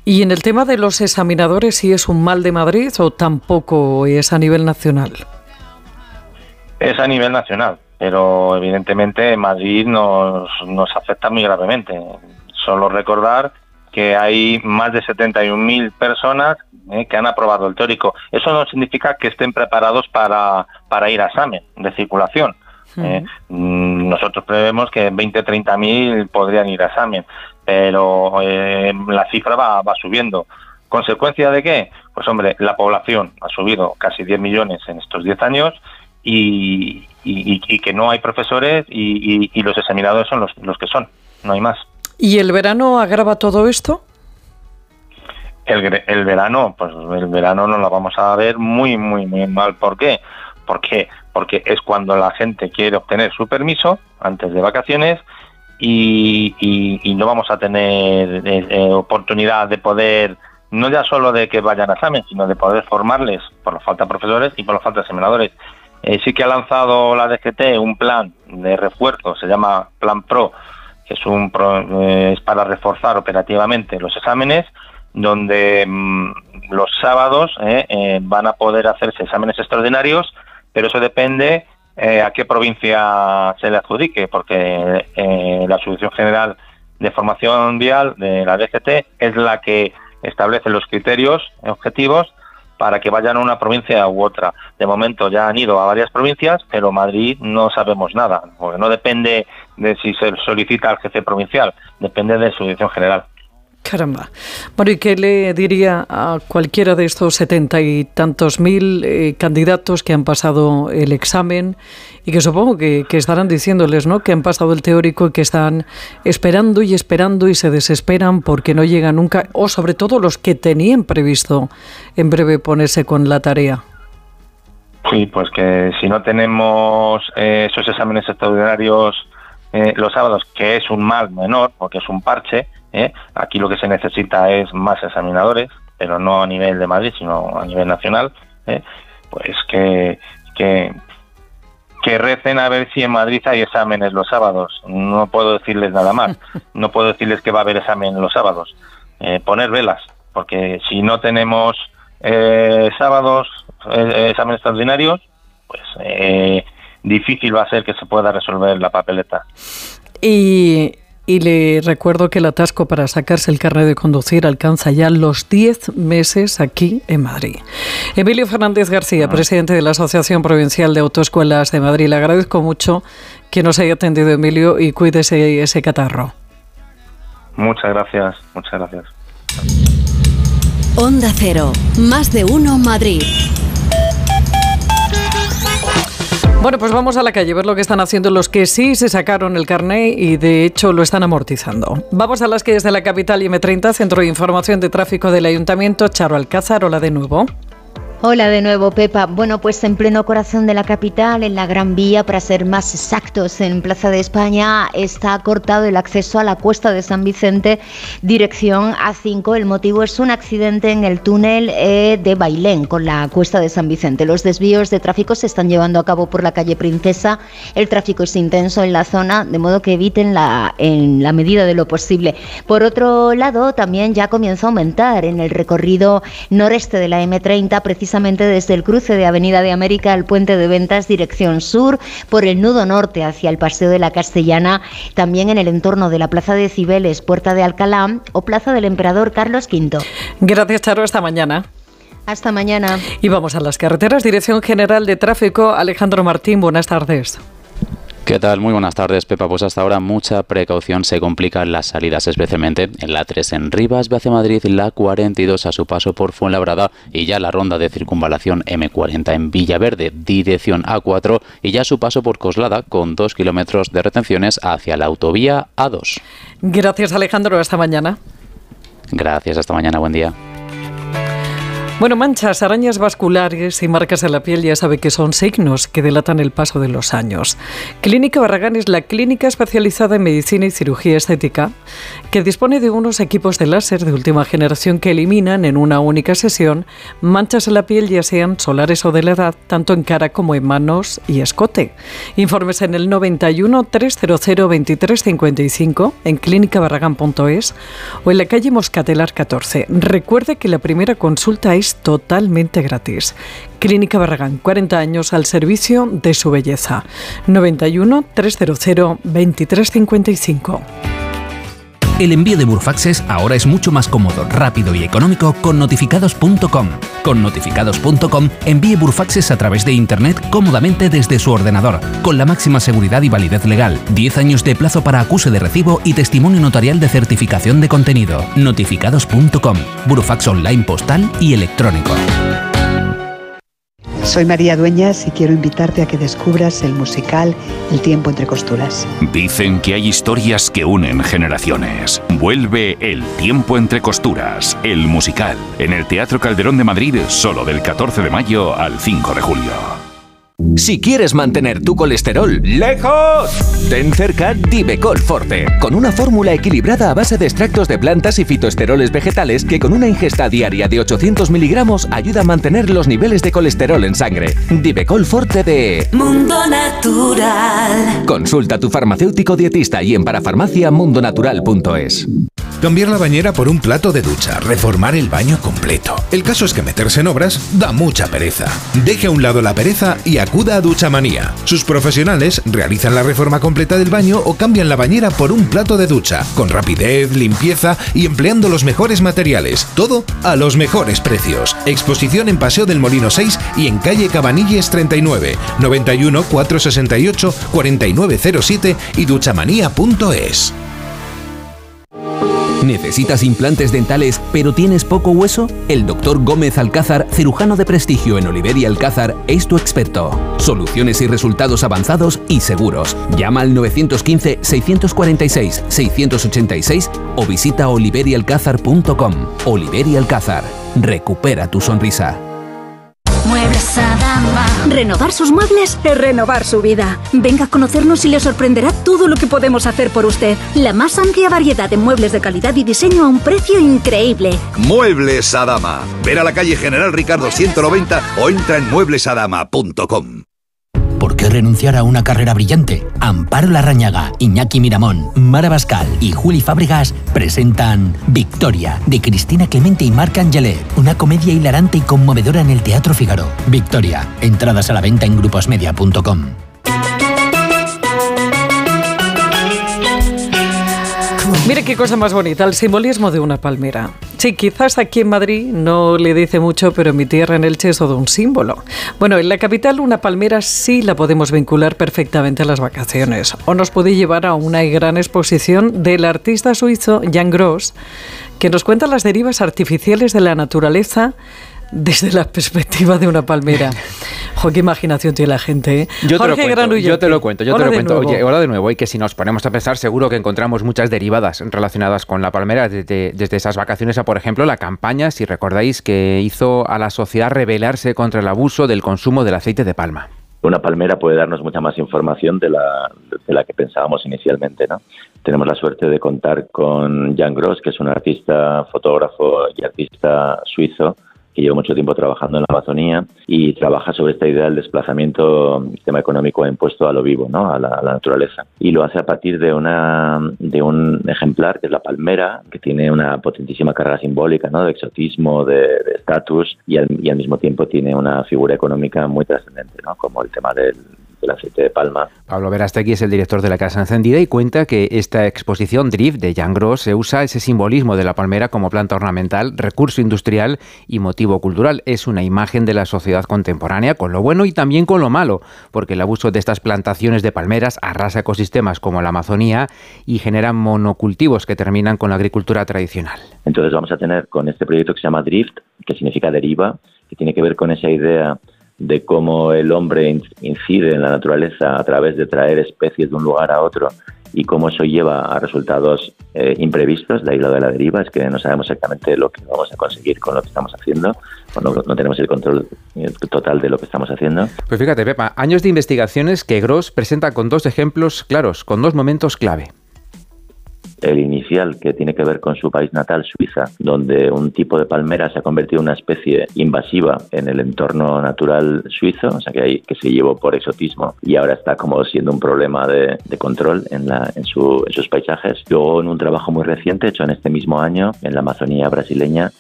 Y en el tema de los examinadores, ¿sí es un mal de Madrid o tampoco es a nivel nacional? Es a nivel nacional, pero evidentemente Madrid nos afecta muy gravemente. Solo recordar que hay más de 71.000 personas que han aprobado el teórico. Eso no significa que estén preparados para ir a examen de circulación. Nosotros prevemos que 20-30.000 podrían ir a examen, pero la cifra va subiendo. ¿Consecuencia de qué? Pues hombre, la población ha subido casi 10 millones en estos 10 años y que no hay profesores y los examinadores son los que son, no hay más. ¿Y el verano agrava todo esto? El verano, pues el verano nos lo vamos a ver muy mal. ¿Por qué? Porque es cuando la gente quiere obtener su permiso antes de vacaciones y no vamos a tener oportunidad de poder, no ya solo de que vayan a examen, sino de poder formarles por la falta de profesores y por la falta de examinadores. Sí que ha lanzado la DGT un plan de refuerzo, se llama Plan Pro, que es para reforzar operativamente los exámenes, donde los sábados van a poder hacerse exámenes extraordinarios, pero eso depende a qué provincia se le adjudique, porque la Subdirección General de Formación Vial de la DGT es la que establece los criterios objetivos para que vayan a una provincia u otra. De momento ya han ido a varias provincias, pero Madrid no sabemos nada, porque no depende de si se solicita al jefe provincial, depende de su dirección general. Caramba. Bueno, ¿y qué le diría a cualquiera de estos 70 y tantos mil candidatos que han pasado el examen y que supongo que estarán diciéndoles, ¿no?, que han pasado el teórico y que están esperando y se desesperan porque no llegan nunca, o sobre todo los que tenían previsto en breve ponerse con la tarea? Sí, pues que si no tenemos esos exámenes extraordinarios los sábados, que es un mal menor, porque es un parche, aquí lo que se necesita es más examinadores, pero no a nivel de Madrid, sino a nivel nacional, pues que recen a ver si en Madrid hay exámenes los sábados. No puedo decirles nada más, no puedo decirles que va a haber examen los sábados. Poner velas, porque si no tenemos sábados exámenes extraordinarios, pues difícil va a ser que se pueda resolver la papeleta. Y le recuerdo que el atasco para sacarse el carnet de conducir alcanza ya los 10 meses aquí en Madrid. Emilio Fernández García, presidente de la Asociación Provincial de Autoescuelas de Madrid. Le agradezco mucho que nos haya atendido, Emilio, y cuídese ese catarro. Muchas gracias, muchas gracias. Onda Cero, más de uno Madrid. Bueno, pues vamos a la calle a ver lo que están haciendo los que sí se sacaron el carné y de hecho lo están amortizando. Vamos a las calles de la capital y M30, Centro de Información de Tráfico del Ayuntamiento. Charo Alcázar, hola de nuevo. Hola de nuevo, Pepa. Bueno, pues en pleno corazón de la capital, en la Gran Vía, para ser más exactos, en Plaza de España, está cortado el acceso a la Cuesta de San Vicente, dirección A5. El motivo es un accidente en el túnel de Bailén, con la Cuesta de San Vicente. Los desvíos de tráfico se están llevando a cabo por la calle Princesa. El tráfico es intenso en la zona, de modo que eviten en la medida de lo posible. Por otro lado, también ya comienza a aumentar en el recorrido noreste de la M30, precisamente desde el cruce de Avenida de América al Puente de Ventas, dirección sur, por el nudo norte hacia el Paseo de la Castellana, también en el entorno de la Plaza de Cibeles, Puerta de Alcalá o Plaza del Emperador Carlos V. Gracias, Charo, hasta mañana. Hasta mañana. Y vamos a las carreteras. Dirección General de Tráfico, Alejandro Martín, buenas tardes. ¿Qué tal? Muy buenas tardes, Pepa. Pues hasta ahora mucha precaución, se complican las salidas, especialmente en la 3 en Rivas, hacia Madrid, la 42 a su paso por Fuenlabrada y ya la ronda de circunvalación M40 en Villaverde, dirección A4 y ya a su paso por Coslada con 2 kilómetros de retenciones hacia la autovía A2. Gracias, Alejandro. Hasta mañana. Gracias, hasta mañana. Buen día. Bueno, manchas, arañas vasculares y marcas en la piel ya sabe que son signos que delatan el paso de los años. Clínica Barragán es la clínica especializada en medicina y cirugía estética que dispone de unos equipos de láser de última generación que eliminan en una única sesión manchas en la piel, ya sean solares o de la edad, tanto en cara como en manos y escote. Informes en el 91 300 2355 en clínicabarragán.es o en la calle Moscatelar 14. Recuerde que la primera consulta es totalmente gratis. Clínica Barragán, 40 años al servicio de su belleza. 91 300 2355. El envío de Burfaxes ahora es mucho más cómodo, rápido y económico con notificados.com. Con notificados.com envíe Burfaxes a través de Internet cómodamente desde su ordenador, con la máxima seguridad y validez legal, 10 años de plazo para acuse de recibo y testimonio notarial de certificación de contenido. Notificados.com, Burfax online postal y electrónico. Soy María Dueñas y quiero invitarte a que descubras el musical El tiempo entre costuras. Dicen que hay historias que unen generaciones. Vuelve El tiempo entre costuras, el musical, en el Teatro Calderón de Madrid, solo del 14 de mayo al 5 de julio. Si quieres mantener tu colesterol lejos, ten cerca Divecol Forte, con una fórmula equilibrada a base de extractos de plantas y fitoesteroles vegetales que con una ingesta diaria de 800 miligramos ayuda a mantener los niveles de colesterol en sangre. Divecol Forte de Mundo Natural. Consulta a tu farmacéutico dietista y en parafarmaciamundonatural.es. Cambiar la bañera por un plato de ducha, reformar el baño completo. El caso es que meterse en obras da mucha pereza. Deje a un lado la pereza y acuda a Duchamanía. Sus profesionales realizan la reforma completa del baño o cambian la bañera por un plato de ducha, con rapidez, limpieza y empleando los mejores materiales. Todo a los mejores precios. Exposición en Paseo del Molino 6 y en calle Cabanilles 39, 91 468 4907 y duchamanía.es. ¿Necesitas implantes dentales pero tienes poco hueso? El Dr. Gómez Alcázar, cirujano de prestigio en Oliver y Alcázar, es tu experto. Soluciones y resultados avanzados y seguros. Llama al 915-646-686 o visita oliverialcázar.com. Oliver y Alcázar. Recupera tu sonrisa. Muebles Adama. Renovar sus muebles es renovar su vida. Venga a conocernos y le sorprenderá todo lo que podemos hacer por usted. La más amplia variedad de muebles de calidad y diseño a un precio increíble. Muebles Adama. Ver a la calle General Ricardo 190 o entra en mueblesadama.com. ¿Por qué renunciar a una carrera brillante? Amparo Larrañaga, Iñaki Miramón, Mara Bascal y Juli Fábregas presentan Victoria, de Cristina Clemente y Marc Angelet, una comedia hilarante y conmovedora en el Teatro Fígaro. Victoria, entradas a la venta en gruposmedia.com. Mire qué cosa más bonita, el simbolismo de una palmera. Sí, quizás aquí en Madrid no le dice mucho, pero en mi tierra, en Elche, es todo un símbolo. Bueno, en la capital una palmera sí la podemos vincular perfectamente a las vacaciones. O nos puede llevar a una gran exposición del artista suizo Jan Gross, que nos cuenta las derivas artificiales de la naturaleza desde la perspectiva de una palmera. ¡Jo, qué imaginación tiene la gente! ¿Eh? Yo te lo cuento. Oye, hola de nuevo. Y que si nos ponemos a pensar, seguro que encontramos muchas derivadas relacionadas con la palmera, desde esas vacaciones a, por ejemplo, la campaña, si recordáis, que hizo a la sociedad rebelarse contra el abuso del consumo del aceite de palma. Una palmera puede darnos mucha más información de la que pensábamos inicialmente, ¿no? Tenemos la suerte de contar con Jan Gross, que es un artista, fotógrafo y artista suizo, que lleva mucho tiempo trabajando en la Amazonía y trabaja sobre esta idea del desplazamiento, sistema económico impuesto a lo vivo, ¿no? a la naturaleza. Y lo hace a partir de un ejemplar que es la palmera, que tiene una potentísima carga simbólica, ¿no? De exotismo, de estatus, y al mismo tiempo tiene una figura económica muy trascendente, ¿no? Como el tema del aceite de palma. Pablo Verástegui es el director de la Casa Encendida y cuenta que esta exposición Drift de Jan Gross se usa ese simbolismo de la palmera como planta ornamental, recurso industrial y motivo cultural. Es una imagen de la sociedad contemporánea con lo bueno y también con lo malo, porque el abuso de estas plantaciones de palmeras arrasa ecosistemas como la Amazonía y genera monocultivos que terminan con la agricultura tradicional. Entonces vamos a tener con este proyecto que se llama Drift, que significa deriva, que tiene que ver con esa idea de cómo el hombre incide en la naturaleza a través de traer especies de un lugar a otro y cómo eso lleva a resultados imprevistos. De ahí lo de la deriva, es que no sabemos exactamente lo que vamos a conseguir con lo que estamos haciendo, no tenemos el control total de lo que estamos haciendo. Pues fíjate, Pepa, años de investigaciones que Gros presenta con 2 ejemplos claros, con 2 momentos clave. El inicial, que tiene que ver con su país natal, Suiza, donde un tipo de palmera se ha convertido en una especie invasiva en el entorno natural suizo, o sea que se llevó por exotismo y ahora está como siendo un problema de control en sus paisajes. Luego, en un trabajo muy reciente hecho en este mismo año en la Amazonía brasileña,